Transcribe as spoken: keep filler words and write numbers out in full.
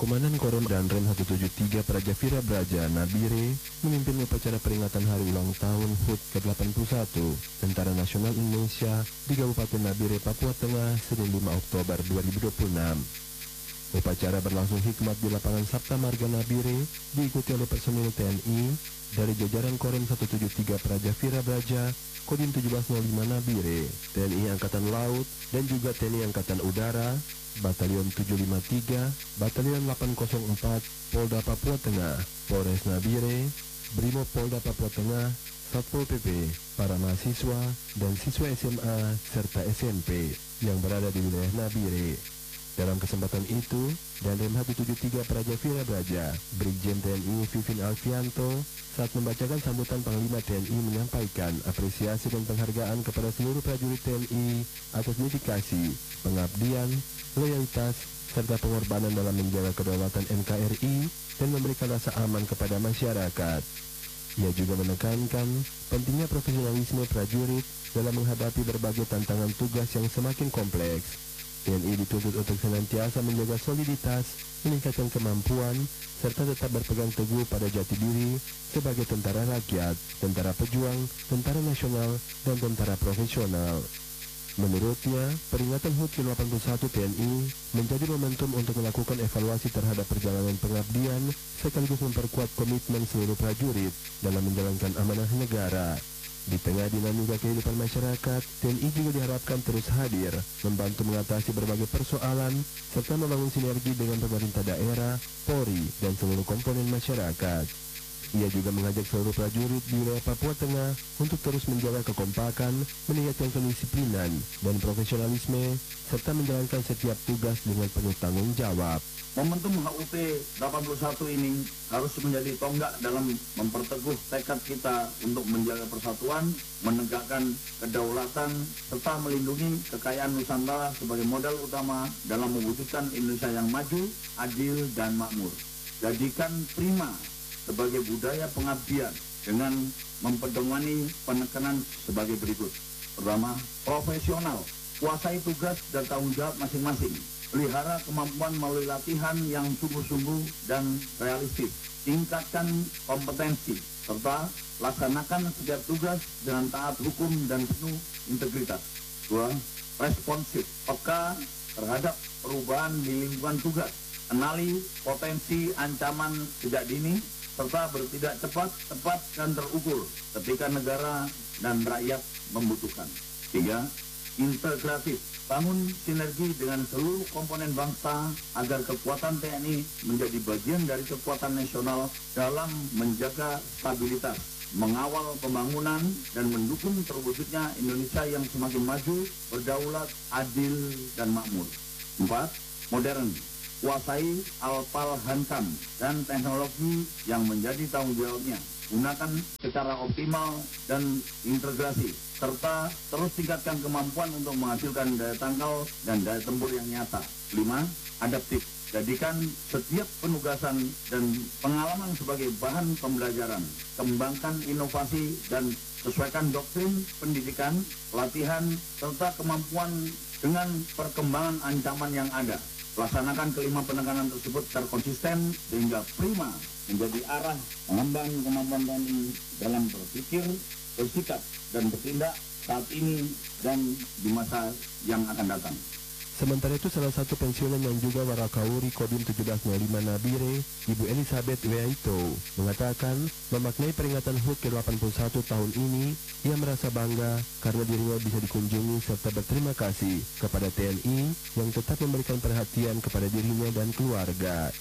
Komandan Korem dan Rem seratus tujuh puluh tiga Praja Vira Braja Nabire memimpin upacara peringatan hari ulang tahun H U T ke delapan puluh satu Tentara Nasional Indonesia di Kabupaten Nabire, Papua Tengah, Senin lima Oktober dua ribu dua puluh enam. Upacara berlangsung hikmat di lapangan Sabta Marga Nabire, diikuti oleh personil T N I dari jajaran Korem seratus tujuh puluh tiga Praja Vira Braja, Kodim tujuh belas nol lima Nabire, T N I Angkatan Laut, dan juga T N I Angkatan Udara, Batalion tujuh lima tiga, Batalion delapan nol empat, Polda Papua Tengah, Polres Nabire, Brimob Polda Papua Tengah, Satpol P P, para mahasiswa, dan siswa S M A serta S M P yang berada di wilayah Nabire. Dalam kesempatan itu, Danrem seratus tujuh puluh tiga Praja Vira Braja, Brigjen T N I Vivin Alfianto, saat membacakan sambutan Panglima T N I menyampaikan apresiasi dan penghargaan kepada seluruh prajurit T N I atas dedikasi, pengabdian, loyalitas, serta pengorbanan dalam menjaga kedaulatan N K R I dan memberikan rasa aman kepada masyarakat. Ia juga menekankan pentingnya profesionalisme prajurit dalam menghadapi berbagai tantangan tugas yang semakin kompleks. T N I dituntut untuk senantiasa menjaga soliditas, meningkatkan kemampuan, serta tetap berpegang teguh pada jati diri sebagai tentara rakyat, tentara pejuang, tentara nasional, dan tentara profesional. Menurutnya, peringatan H U T ke delapan puluh satu T N I menjadi momentum untuk melakukan evaluasi terhadap perjalanan pengabdian sekaligus memperkuat komitmen seluruh prajurit dalam menjalankan amanah negara. Di tengah dinamika kehidupan masyarakat, T N I juga diharapkan terus hadir, membantu mengatasi berbagai persoalan, serta membangun sinergi dengan pemerintah daerah, Polri, dan seluruh komponen masyarakat. Ia juga mengajak seluruh prajurit di wilayah Papua Tengah untuk terus menjaga kekompakan, meningkatkan kedisiplinan dan profesionalisme, serta menjalankan setiap tugas dengan penuh tanggung jawab. Momentum H U T delapan puluh satu ini harus menjadi tonggak dalam memperteguh tekad kita untuk menjaga persatuan, menegakkan kedaulatan, serta melindungi kekayaan Nusantara sebagai modal utama dalam mewujudkan Indonesia yang maju, adil, dan makmur. Jadikan prima sebagai budaya pengabdian dengan mempedomani penekanan sebagai berikut. Pertama, profesional, kuasai tugas dan tanggung jawab masing-masing. Pelihara kemampuan melalui latihan yang sungguh-sungguh dan realistis. Tingkatkan kompetensi, serta laksanakan setiap tugas dengan taat hukum dan penuh integritas. Dua, responsif, peka terhadap perubahan di lingkungan tugas. Kenali potensi ancaman sejak dini, serta bertindak cepat, tepat, dan terukur ketika negara dan rakyat membutuhkan. Tiga, integratif, bangun sinergi dengan seluruh komponen bangsa agar kekuatan T N I menjadi bagian dari kekuatan nasional dalam menjaga stabilitas, mengawal pembangunan, dan mendukung terwujudnya Indonesia yang semakin maju, berdaulat, adil, dan makmur. Empat, modern, kuasai alpal hankam dan teknologi yang menjadi tanggung jawabnya. Gunakan secara optimal dan integrasi, serta terus tingkatkan kemampuan untuk menghasilkan daya tangkal dan daya tempur yang nyata. Lima, adaptif. Jadikan setiap penugasan dan pengalaman sebagai bahan pembelajaran. Kembangkan inovasi dan sesuaikan doktrin pendidikan, latihan, serta kemampuan dengan perkembangan ancaman yang ada. Laksanakan kelima penekanan tersebut secara konsisten sehingga prima menjadi arah pengembangan kemampuan T N I dalam berpikir, bersikap, dan bertindak saat ini dan di masa yang akan datang. Sementara itu, salah satu pensiunan yang juga Warakauri Kodim tujuh belas nol lima Nabire, Ibu Elizabeth Weaito, mengatakan memaknai peringatan H U T ke delapan puluh satu tahun ini, ia merasa bangga karena dirinya bisa dikunjungi serta berterima kasih kepada T N I yang tetap memberikan perhatian kepada dirinya dan keluarga.